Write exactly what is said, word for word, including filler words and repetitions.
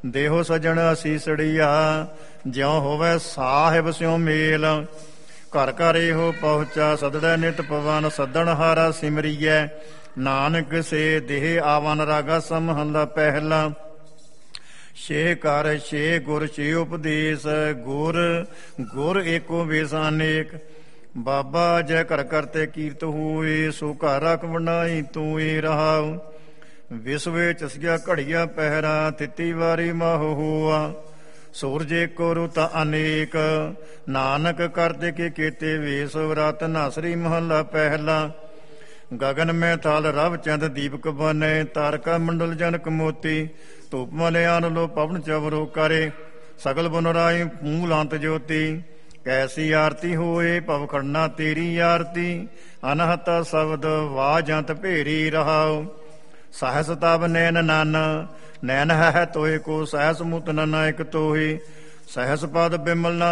ਦੇਹੋ ਸਜਣ ਅਸੀਸੜੀਆ, ਜਿਉ ਹੋਵੇ ਸਾਹਿਬ ਸਿਉ ਮੇਲ। ਘਰ ਘਰ ਇਹੋ ਪਹੁੰਚਾ, ਸਦੜੈ ਨਿਤ ਪਵਨ, ਸੱਦਣ ਹਾਰਾ ਸਿਮਰੀਐ। ਨਾਨਕ ਸੇ ਦੇਹ ਆਵਨ ਰਾਗਾ ਸਮਹਲਾ ਪਹਿਲਾ। ਛੇ ਕਰ ਛੇ ਗੁਰ ਛੇ ਉਪਦੇਸ਼, ਗੁਰ ਗੁਰ ਏਕੋ ਵੇਸ ਅਨੇਕ। ਬਾਬਾ ਜੈ ਘਰ ਕਰਤੇ ਕੀਰਤ ਹੋਏ, ਸੋ ਘਰ ਰਖ ਬਣਾਈ ਤੂੰ ਏ ਰਹਾਉ। ਵਿਸਵੇ ਚਸਿਆ ਘੜੀਆ ਪਹਿਰਾ, ਤਿੱਤੀ ਵਾਰੀ ਮਾਹ ਹੋਆ। ਸੂਰਜ ਏਕੋ ਰੁਤ ਅਨੇਕ, ਨਾਨਕ ਕਰਦੇ ਕੇ ਕੀਤੇ ਵੇਸ। ਵਰਤ ਨਾਸਰੀ ਮਹੱਲਾ ਪਹਿਲਾ। ਗਗਨ ਮੈਂ ਥਾਲ ਰਵ ਚੰਦ ਦੀਪਕ ਬਨੇ, ਤਾਰਕਾ ਮੰਡਲ ਜਨਕ ਮੋਤੀ। ਧੂਪ ਮਲਿਆਨ ਲੋ ਪਵਨ ਚਵਰੋ ਕਰੇ, ਸਗਲ ਬਨ ਰਾਈ ਮੂਲ ਅੰਤ ਜੋਤੀ। ਕੈਸੀ ਆਰਤੀ ਹੋਏ ਭਵ ਖੜਨਾ ਤੇਰੀ ਆਰਤੀ, ਅਨਹਤਾ ਸ਼ਬਦ ਵਾਜੰਤ ਭੇਰੀ ਰਹਾਉ। ਸਹਸ ਤਬ ਨੈਨ ਨਨ, ਨੈਨ ਹੈ ਤੋਏ ਕੋ, ਸਹਸ ਮੁਤ ਨ ਨਾਇਕ ਤੋਹੀ। ਸਹਸ ਪਦ ਬਿਮਲ